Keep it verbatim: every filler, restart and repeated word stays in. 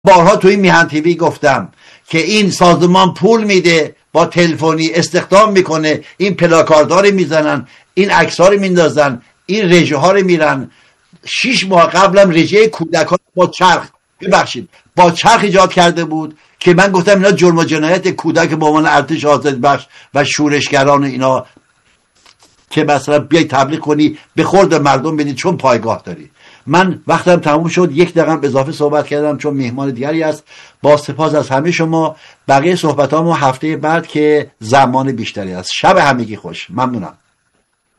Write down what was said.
بارها توی میهن تیوی گفتم که این سازمان پول میده، با تلفنی استخدام میکنه، این پلاکاردها رو میزنن، این عکس‌ها رو میندازن، این رژه ها رو میرن. شیش ماه قبلم رژه کودکان با چرخ، ببخشید با چرخ ایجاد کرده بود که من گفتم اینا جرم و جنایت کودک به عنوان ارتش آزادی بخش و شورشگران اینا که مثلا بیای تبلیغ کنی به خورد مردم بدی چون پایگاه داری. من وقتم تموم شد، یک دقیقه اضافه صحبت کردم چون مهمان دیگری است. با سپاس از همه شما. بقیه صحبتامو هفته بعد که زمان بیشتری است. شب همگی خوش. ممنونم.